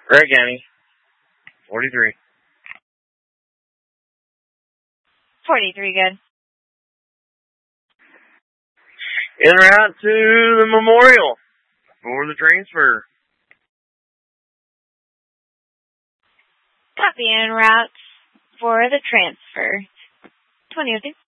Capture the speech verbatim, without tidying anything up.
Greg County. forty-three. forty-three, good. En route to the Memorial for the transfer. Copy en route for the transfer. twenty oh two.